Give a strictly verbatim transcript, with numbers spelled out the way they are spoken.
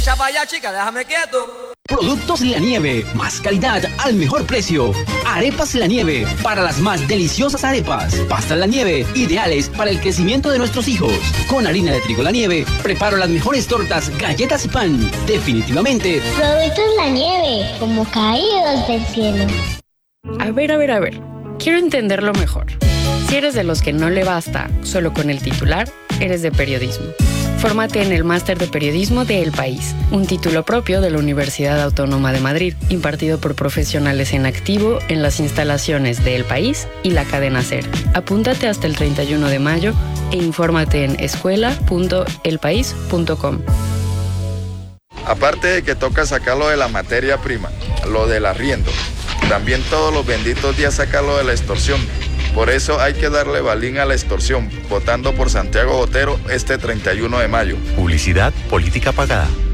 Chapaya, chica, déjame quieto. Productos La Nieve, más calidad al mejor precio. Arepas La Nieve, para las más deliciosas arepas. Pastas La Nieve, ideales para el crecimiento de nuestros hijos. Con harina de trigo La Nieve, preparo las mejores tortas, galletas y pan. Definitivamente. Productos La Nieve, como caídos del cielo. A ver, a ver, a ver. Quiero entenderlo mejor. Si eres de los que no le basta solo con el titular, eres de periodismo. Fórmate en el Máster de Periodismo de El País, un título propio de la Universidad Autónoma de Madrid, impartido por profesionales en activo en las instalaciones de El País y la cadena SER. Apúntate hasta el treinta y uno de mayo e infórmate en escuela punto el país punto com. Aparte de que toca sacarlo de la materia prima, lo del arriendo, también todos los benditos días sacarlo de la extorsión. Por eso hay que darle balín a la extorsión, votando por Santiago Botero este treinta y uno de mayo. Publicidad política pagada.